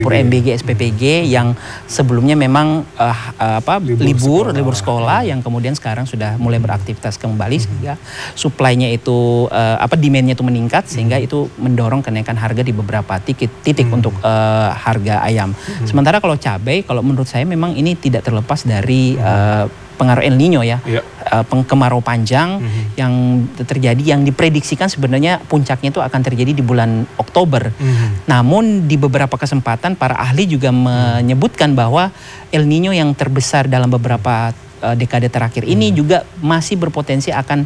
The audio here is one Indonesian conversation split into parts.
MBG SPPG yang sebelumnya memang libur sekolah yang kemudian sekarang sudah mulai beraktivitas kembali sehingga supply-nya itu demand-nya itu meningkat sehingga itu mendorong kenaikan harga di beberapa titik untuk harga ayam. Sementara kalau cabai, kalau menurut saya memang ini tidak terlepas dari pengaruh El Nino ya, kemarau panjang yang terjadi, yang diprediksikan sebenarnya puncaknya itu akan terjadi di bulan Oktober. Namun di beberapa kesempatan para ahli juga menyebutkan bahwa El Nino yang terbesar dalam beberapa dekade terakhir ini juga masih berpotensi akan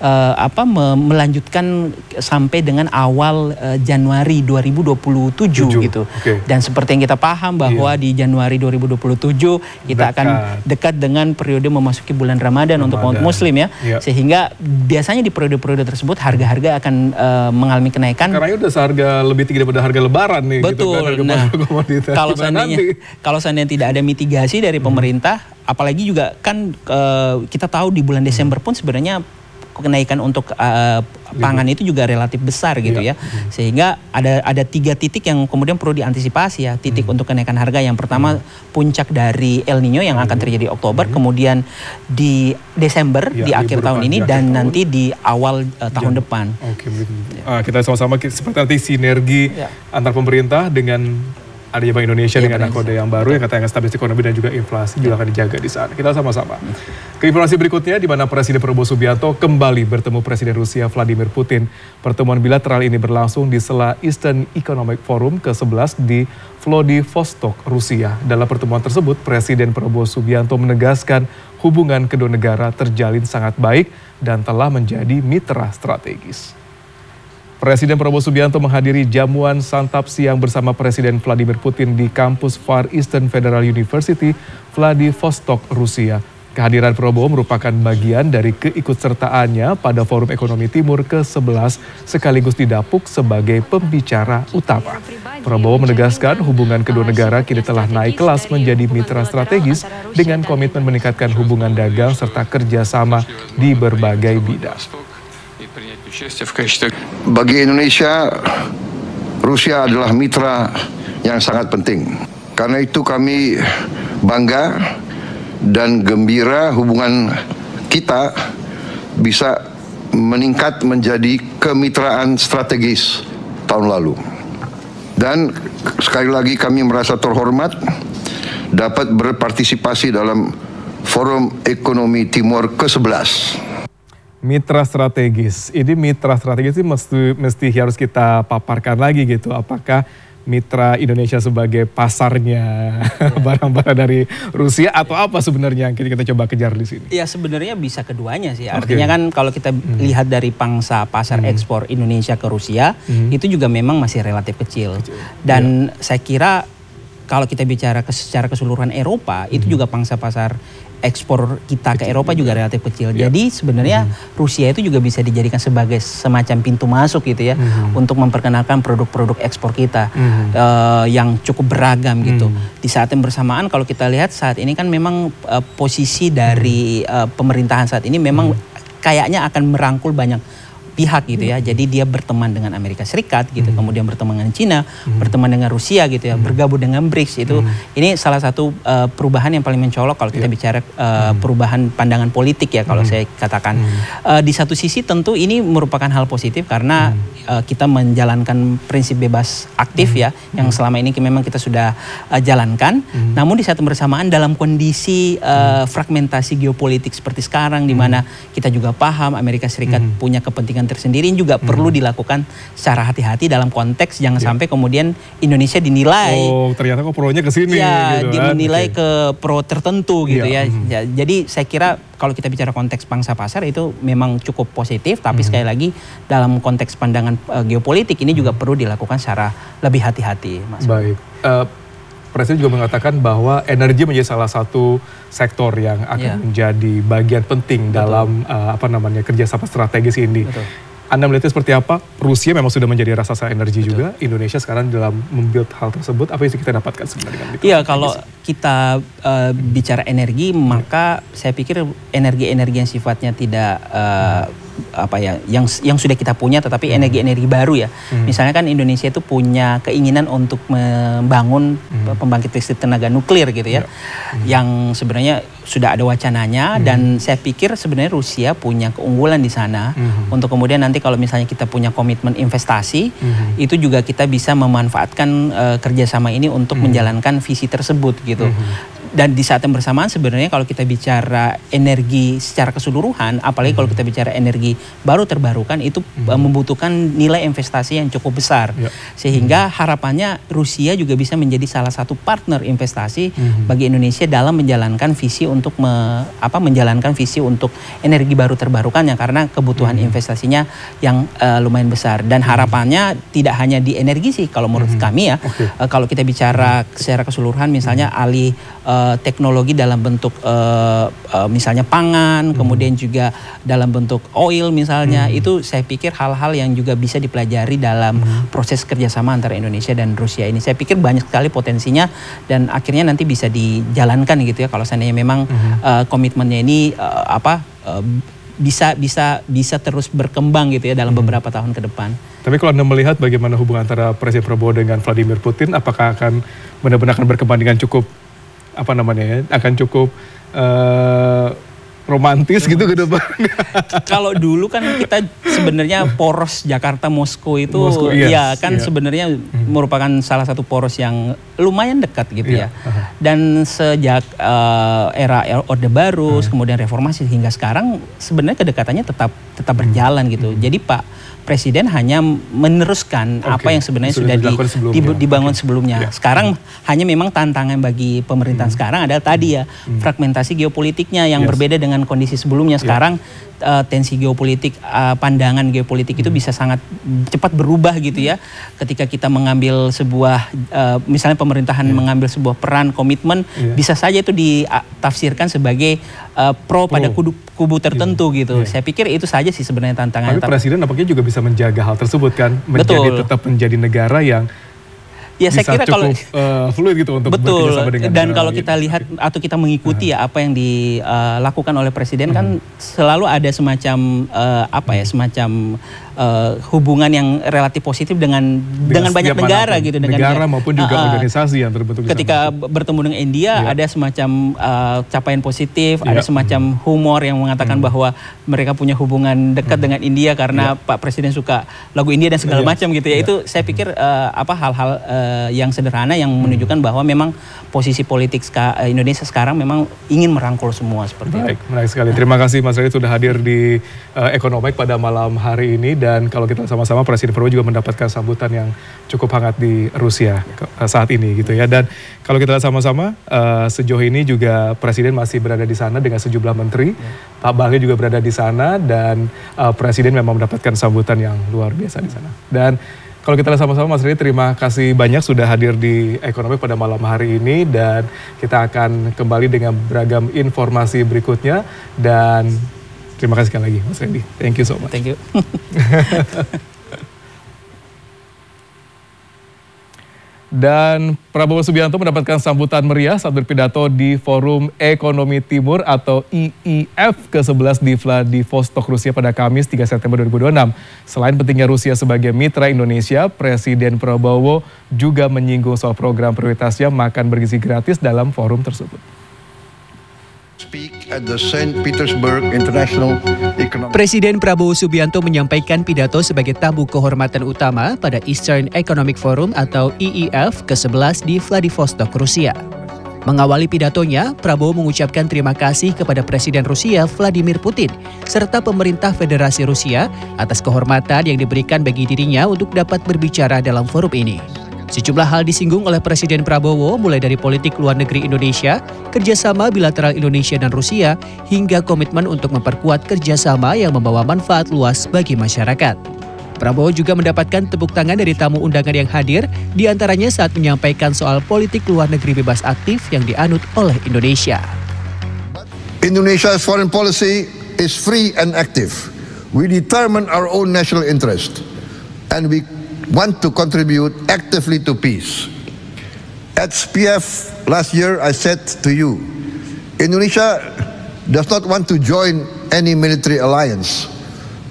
melanjutkan sampai dengan awal Januari 2027 gitu. Dan seperti yang kita paham bahwa di Januari 2027 kita akan dekat dengan periode memasuki bulan Ramadan untuk umat muslim ya. Sehingga biasanya di periode-periode tersebut harga-harga akan mengalami kenaikan. Karena udah seharga lebih tinggi daripada harga lebaran nih. Betul. Gitu kan, kalau seandainya tidak ada mitigasi dari pemerintah, apalagi juga kan kita tahu di bulan Desember pun sebenarnya kenaikan untuk pangan itu juga relatif besar gitu ya. Sehingga ada 3 titik yang kemudian perlu diantisipasi ya. Titik untuk kenaikan harga yang pertama puncak dari El Nino yang akan terjadi Oktober, kemudian di Desember di akhir tahun ini dan nanti di awal tahun depan. Kita sama-sama seperti nanti sinergi antar pemerintah dengan adanya Bank Indonesia dengan kode yang baru yang katanya stabilitas ekonomi dan juga inflasi juga akan dijaga di sana. Kita sama-sama. Ke informasi berikutnya, di mana Presiden Prabowo Subianto kembali bertemu Presiden Rusia Vladimir Putin. Pertemuan bilateral ini berlangsung di sela Eastern Economic Forum ke-11 di Vladivostok, Rusia. Dalam pertemuan tersebut, Presiden Prabowo Subianto menegaskan hubungan kedua negara terjalin sangat baik dan telah menjadi mitra strategis. Presiden Prabowo Subianto menghadiri jamuan santap siang bersama Presiden Vladimir Putin di kampus Far Eastern Federal University, Vladivostok, Rusia. Kehadiran Prabowo merupakan bagian dari keikutsertaannya pada Forum Ekonomi Timur ke-11 sekaligus didapuk sebagai pembicara utama. Prabowo menegaskan hubungan kedua negara kini telah naik kelas menjadi mitra strategis dengan komitmen meningkatkan hubungan dagang serta kerjasama di berbagai bidang. Bagi Indonesia, Rusia adalah mitra yang sangat penting. Karena itu kami bangga dan gembira hubungan kita bisa meningkat menjadi kemitraan strategis tahun lalu. Dan sekali lagi kami merasa terhormat dapat berpartisipasi dalam Forum Ekonomi Timur ke-11. Mitra strategis, ini mitra strategis ini mesti harus kita paparkan lagi gitu. Apakah mitra Indonesia sebagai pasarnya barang-barang dari Rusia atau apa sebenarnya yang kita coba kejar di sini? Ya sebenarnya bisa keduanya sih. Artinya kan kalau kita lihat dari pangsa pasar ekspor Indonesia ke Rusia itu juga memang masih relatif kecil. Dan saya kira kalau kita bicara secara keseluruhan Eropa itu juga pangsa pasar ekspor kita ke Eropa juga relatif kecil. Jadi sebenarnya Rusia itu juga bisa dijadikan sebagai semacam pintu masuk gitu ya untuk memperkenalkan produk-produk ekspor kita yang cukup beragam gitu. Di saat yang bersamaan kalau kita lihat saat ini kan memang posisi dari pemerintahan saat ini memang kayaknya akan merangkul banyak pihak gitu ya. Jadi dia berteman dengan Amerika Serikat gitu, kemudian berteman dengan Cina, berteman dengan Rusia gitu ya, bergabung dengan BRICS itu. Ini salah satu perubahan yang paling mencolok kalau kita bicara perubahan pandangan politik ya kalau saya katakan. Di satu sisi tentu ini merupakan hal positif karena kita menjalankan prinsip bebas aktif ya yang selama ini memang kita sudah jalankan. Namun di saat yang bersamaan dalam kondisi fragmentasi geopolitik seperti sekarang di mana kita juga paham Amerika Serikat punya kepentingan tersendiri juga perlu dilakukan secara hati-hati dalam konteks jangan sampai kemudian Indonesia dinilai ternyata kok pro-nya ke sini gitu kan. Dinilai ke pro tertentu gitu ya. Jadi saya kira kalau kita bicara konteks pangsa pasar itu memang cukup positif tapi sekali lagi dalam konteks pandangan geopolitik ini juga perlu dilakukan secara lebih hati-hati, Mas. Baik. Presiden juga mengatakan bahwa energi menjadi salah satu sektor yang akan menjadi bagian penting dalam kerjasama strategis ini. Anda melihatnya seperti apa? Rusia memang sudah menjadi raksasa energi juga. Indonesia sekarang dalam membuild hal tersebut. Apa yang kita dapatkan sebenarnya? Iya, kalau kita bicara energi, maka saya pikir energi-energi yang sifatnya tidak yang sudah kita punya, tetapi energi-energi baru ya. Misalnya kan Indonesia itu punya keinginan untuk membangun pembangkit listrik tenaga nuklir gitu ya, yang sebenarnya sudah ada wacananya, dan saya pikir sebenarnya Rusia punya keunggulan di sana untuk kemudian nanti kalau misalnya kita punya komitmen investasi, itu juga kita bisa memanfaatkan kerjasama ini untuk menjalankan visi tersebut gitu. Dan di saat yang bersamaan sebenarnya kalau kita bicara energi secara keseluruhan, apalagi kalau kita bicara energi baru terbarukan, itu membutuhkan nilai investasi yang cukup besar. Sehingga harapannya Rusia juga bisa menjadi salah satu partner investasi bagi Indonesia dalam menjalankan visi untuk menjalankan visi untuk energi baru terbarukan, yang karena kebutuhan investasinya yang lumayan besar. Dan harapannya tidak hanya di energi sih kalau menurut kami ya. Kalau kita bicara secara keseluruhan, misalnya alih teknologi dalam bentuk misalnya pangan, kemudian juga dalam bentuk oil misalnya, itu saya pikir hal-hal yang juga bisa dipelajari dalam proses kerjasama antara Indonesia dan Rusia ini. Saya pikir banyak sekali potensinya dan akhirnya nanti bisa dijalankan gitu ya kalau seandainya memang komitmennya ini bisa terus berkembang gitu ya dalam beberapa tahun ke depan. Tapi kalau Anda melihat bagaimana hubungan antara Presiden Prabowo dengan Vladimir Putin, apakah akan benar-benar akan berkembang dengan cukup akan cukup romantis gitu ke depan? Kalau dulu kan kita sebenarnya poros Jakarta Moskow itu sebenarnya merupakan salah satu poros yang lumayan dekat gitu ya. Dan sejak era Orde Baru, kemudian reformasi hingga sekarang sebenarnya kedekatannya tetap berjalan gitu. Jadi Pak Presiden hanya meneruskan apa yang sebenarnya sudah dibangun sebelumnya. Sekarang hanya memang tantangan bagi pemerintahan sekarang adalah tadi ya, fragmentasi geopolitiknya yang berbeda dengan kondisi sebelumnya. Sekarang tensi geopolitik, pandangan geopolitik itu bisa sangat cepat berubah gitu ya. Ketika kita mengambil sebuah, misalnya pemerintahan mengambil sebuah peran komitmen, bisa saja itu ditafsirkan sebagai pro pada kubu tertentu gitu. Saya pikir itu saja sih sebenarnya tantangan. Tapi Presiden nampaknya juga bisa menjaga hal tersebut kan, tetap menjadi negara yang ya saya kira kalau fluid gitu untuk bekerjasama dengan dan kalau kita lihat atau kita mengikuti ya apa yang dilakukan oleh Presiden kan selalu ada semacam semacam hubungan yang relatif positif dengan banyak negara gitu, dengan negara maupun juga organisasi yang terbentuk. Ketika bertemu dengan India ada semacam capaian positif, ada semacam humor yang mengatakan bahwa mereka punya hubungan dekat dengan India karena Pak Presiden suka lagu India dan segala macam gitu ya. Itu saya pikir hal-hal yang sederhana yang menunjukkan bahwa memang posisi politik Indonesia sekarang memang ingin merangkul semua seperti itu. Menarik sekali. Terima kasih Mas Radit sudah hadir di Ekonomik pada malam hari ini, dan kalau kita sama-sama Presiden Prabowo juga mendapatkan sambutan yang cukup hangat di Rusia saat ini gitu ya. Dan kalau kita lihat sama-sama sejauh ini juga Presiden masih berada di sana dengan sejumlah menteri. Pak Bahlil juga berada di sana, dan Presiden memang mendapatkan sambutan yang luar biasa di sana. Dan kalau kita lihat sama-sama Mas Radit, terima kasih banyak sudah hadir di Ekonomi pada malam hari ini, dan kita akan kembali dengan beragam informasi berikutnya. Dan terima kasih sekali lagi Mas Radit. Thank you so much. Thank you. Dan Prabowo Subianto mendapatkan sambutan meriah saat berpidato di Forum Ekonomi Timur atau IIF ke-11 di Vladivostok, Rusia pada Kamis 3 September 2026. Selain pentingnya Rusia sebagai mitra Indonesia, Presiden Prabowo juga menyinggung soal program prioritasnya makan bergizi gratis dalam forum tersebut. Presiden Prabowo Subianto menyampaikan pidato sebagai tamu kehormatan utama pada Eastern Economic Forum atau IIF ke-11 di Vladivostok, Rusia. Mengawali pidatonya, Prabowo mengucapkan terima kasih kepada Presiden Rusia Vladimir Putin serta pemerintah Federasi Rusia atas kehormatan yang diberikan bagi dirinya untuk dapat berbicara dalam forum ini. Sejumlah hal disinggung oleh Presiden Prabowo, mulai dari politik luar negeri Indonesia, kerjasama bilateral Indonesia dan Rusia, hingga komitmen untuk memperkuat kerjasama yang membawa manfaat luas bagi masyarakat. Prabowo juga mendapatkan tepuk tangan dari tamu undangan yang hadir, diantaranya saat menyampaikan soal politik luar negeri bebas aktif yang dianut oleh Indonesia. Indonesia's foreign policy is free and active. We determine our own national interest, and we want to contribute actively to peace. At SPF last year, I said to you, Indonesia does not want to join any military alliance,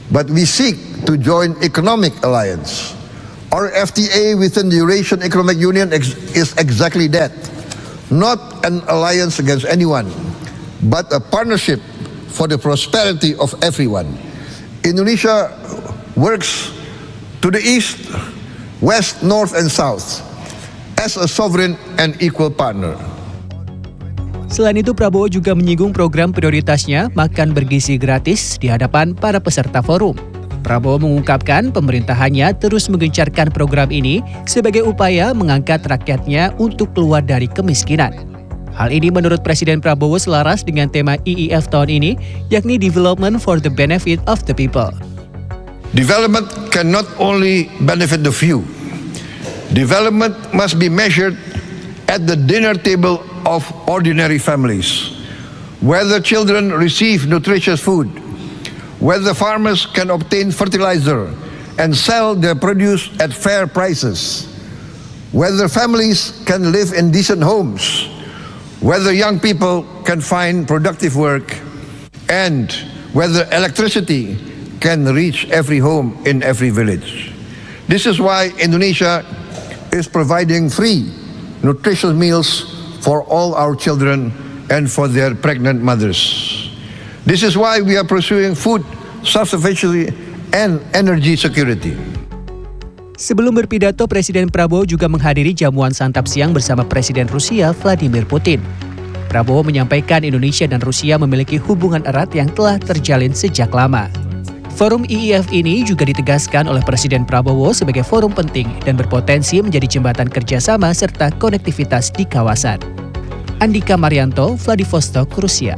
but we seek to join economic alliance. Our FTA within the Eurasian Economic Union is exactly that. Not an alliance against anyone, but a partnership for the prosperity of everyone. Indonesia works to the east, west, north, and south as a sovereign and equal partner. Selain itu, Prabowo juga menyinggung program prioritasnya makan bergizi gratis di hadapan para peserta forum. Prabowo mengungkapkan pemerintahannya terus menggencarkan program ini sebagai upaya mengangkat rakyatnya untuk keluar dari kemiskinan. Hal ini menurut Presiden Prabowo selaras dengan tema IIF tahun ini, yakni Development for the Benefit of the People. Development can not only benefit the few. Development must be measured at the dinner table of ordinary families, whether children receive nutritious food, whether farmers can obtain fertilizer and sell their produce at fair prices, whether families can live in decent homes, whether young people can find productive work, and whether electricity can reach every home in every village. This is why Indonesia is providing free, nutritious meals for all our children and for their pregnant mothers. This is why we are pursuing food self-sufficiency and energy security. Sebelum berpidato, Presiden Prabowo juga menghadiri jamuan santap siang bersama Presiden Rusia Vladimir Putin. Prabowo menyampaikan Indonesia dan Rusia memiliki hubungan erat yang telah terjalin sejak lama. Forum IIF ini juga ditegaskan oleh Presiden Prabowo sebagai forum penting dan berpotensi menjadi jembatan kerjasama serta konektivitas di kawasan. Andika Marianto, Vladivostok, Rusia.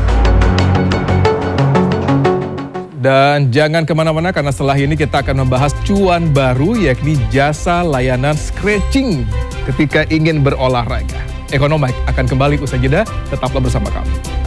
Dan jangan kemana-mana karena setelah ini kita akan membahas cuan baru yakni jasa layanan scratching ketika ingin berolahraga. Ekonomi akan kembali usai jeda, tetaplah bersama kami.